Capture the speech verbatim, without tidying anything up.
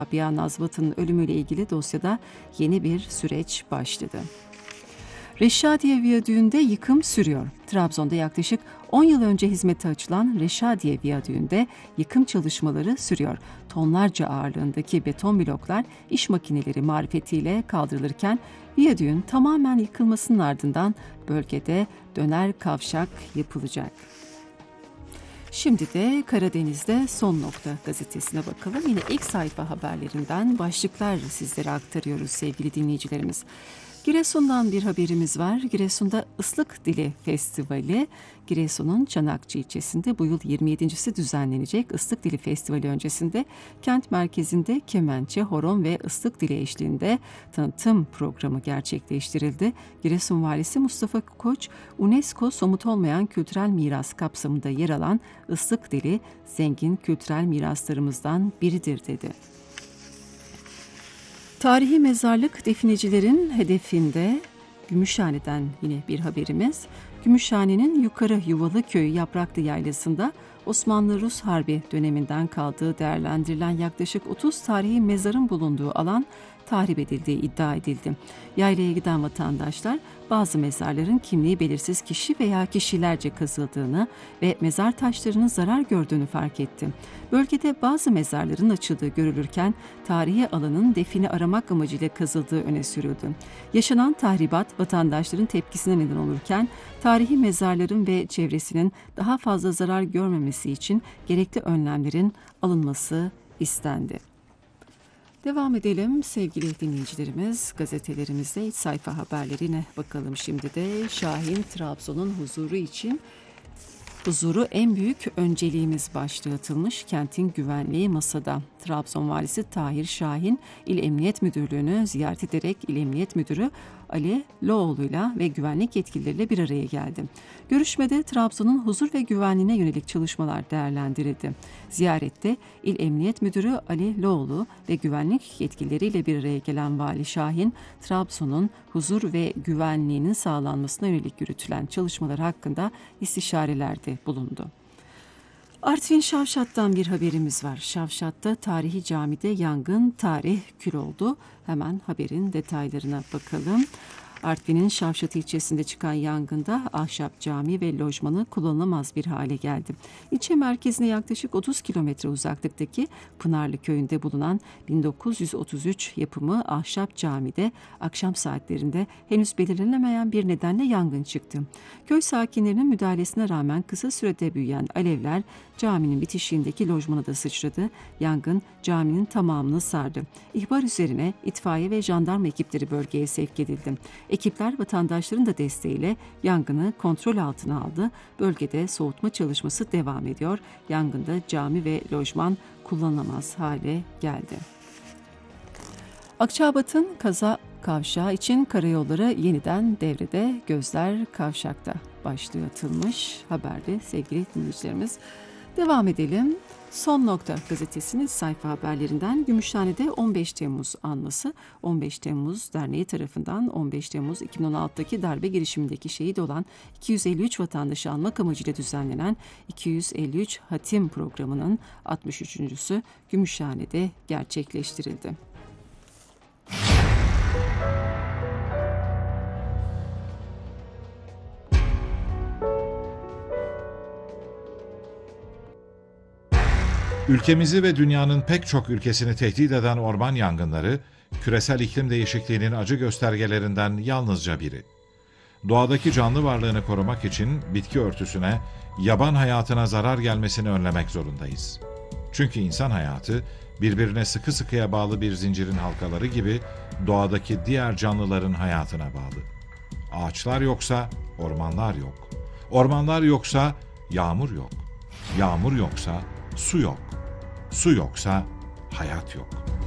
Rabia Nazvat'ın ölümüyle ilgili dosyada yeni bir süreç başladı. Reşadiye Viyadüğü'nde yıkım sürüyor. Trabzon'da yaklaşık on yıl önce hizmete açılan Reşadiye Viyadüğü'nde yıkım çalışmaları sürüyor. Tonlarca ağırlığındaki beton bloklar iş makineleri marifetiyle kaldırılırken viyadüğün tamamen yıkılmasının ardından bölgede döner kavşak yapılacak. Şimdi de Karadeniz'de Son Nokta gazetesine bakalım. Yine ilk sayfa haberlerinden başlıklar sizlere aktarıyoruz sevgili dinleyicilerimiz. Giresun'dan bir haberimiz var. Giresun'da Islık Dili Festivali, Giresun'un Çanakçı ilçesinde bu yıl yirmi yedincisi düzenlenecek. Islık Dili Festivali öncesinde kent merkezinde kemençe, horon ve ıslık dili eşliğinde tanıtım programı gerçekleştirildi. Giresun Valisi Mustafa Koç, UNESCO somut olmayan kültürel miras kapsamında yer alan ıslık dili zengin kültürel miraslarımızdan biridir dedi. Tarihi mezarlık definecilerin hedefinde. Gümüşhane'den yine bir haberimiz. Gümüşhane'nin Yukarı Yuvalı Köyü Yapraklı Yaylası'nda Osmanlı-Rus Harbi döneminden kaldığı değerlendirilen yaklaşık otuz tarihi mezarın bulunduğu alan tahrip edildiği iddia edildi. Yaylaya giden vatandaşlar bazı mezarların kimliği belirsiz kişi veya kişilerce kazıldığını ve mezar taşlarının zarar gördüğünü fark etti. Bölgede bazı mezarların açıldığı görülürken tarihi alanın defini aramak amacıyla kazıldığı öne sürüldü. Yaşanan tahribat vatandaşların tepkisine neden olurken tarihi mezarların ve çevresinin daha fazla zarar görmemesi için gerekli önlemlerin alınması istendi. Devam edelim sevgili dinleyicilerimiz. Gazetelerimizde iç sayfa haberlerine bakalım şimdi de. Şahin Trabzon'un huzuru için huzuru en büyük önceliğimiz başlığı atılmış. Kentin güvenliği masada. Trabzon Valisi Tahir Şahin, İl Emniyet Müdürlüğü'nü ziyaret ederek İl Emniyet Müdürü Ali Loğlu'yla ve güvenlik yetkilileriyle bir araya geldi. Görüşmede Trabzon'un huzur ve güvenliğine yönelik çalışmalar değerlendirildi. Ziyarette İl Emniyet Müdürü Ali Loğlu ve güvenlik yetkilileriyle bir araya gelen Vali Şahin, Trabzon'un huzur ve güvenliğinin sağlanmasına yönelik yürütülen çalışmalar hakkında istişarelerde bulundu. Artvin Şavşat'tan bir haberimiz var. Şavşat'ta tarihi camide yangın tarih kül oldu. Hemen haberin detaylarına bakalım. Artvin'in Şavşat ilçesinde çıkan yangında ahşap cami ve lojmanı kullanılamaz bir hale geldi. İlçe merkezine yaklaşık otuz kilometre uzaklıktaki Pınarlı köyünde bulunan bin dokuz yüz otuz üç yapımı ahşap camide akşam saatlerinde henüz belirlenemeyen bir nedenle yangın çıktı. Köy sakinlerinin müdahalesine rağmen kısa sürede büyüyen alevler caminin bitişiğindeki lojmana da sıçradı. Yangın caminin tamamını sardı. İhbar üzerine itfaiye ve jandarma ekipleri bölgeye sevk edildi. Ekipler vatandaşların da desteğiyle yangını kontrol altına aldı. Bölgede soğutma çalışması devam ediyor. Yangında cami ve lojman kullanılamaz hale geldi. Akçabat'ın kaza kavşağı için karayolları yeniden devrede, gözler kavşakta başlığı atılmış haberde sevgili dinleyicilerimiz. Devam edelim. Son Nokta gazetesinin sayfa haberlerinden Gümüşhane'de on beş Temmuz anması. on beş Temmuz Derneği tarafından on beş Temmuz iki bin on altıdaki darbe girişimindeki şehit olan iki yüz elli üç vatandaşı anmak amacıyla düzenlenen iki yüz elli üç Hatim programının altmış üçüncüsü Gümüşhane'de gerçekleştirildi. Ülkemizi ve dünyanın pek çok ülkesini tehdit eden orman yangınları, küresel iklim değişikliğinin acı göstergelerinden yalnızca biri. Doğadaki canlı varlığını korumak için bitki örtüsüne, yaban hayatına zarar gelmesini önlemek zorundayız. Çünkü insan hayatı, birbirine sıkı sıkıya bağlı bir zincirin halkaları gibi doğadaki diğer canlıların hayatına bağlı. Ağaçlar yoksa ormanlar yok. Ormanlar yoksa yağmur yok. Yağmur yoksa su yok. Su yoksa hayat yok.